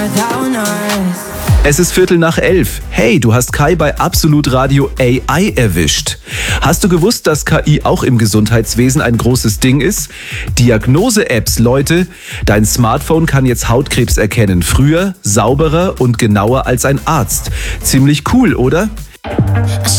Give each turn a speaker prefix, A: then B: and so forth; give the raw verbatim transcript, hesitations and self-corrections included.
A: Es ist Viertel nach elf. Hey, du hast Kai bei Absolut Radio A I erwischt. Hast du gewusst, dass K I auch im Gesundheitswesen ein großes Ding ist? Diagnose-Apps, Leute. Dein Smartphone kann jetzt Hautkrebs erkennen. Früher, sauberer und genauer als ein Arzt. Ziemlich cool, oder?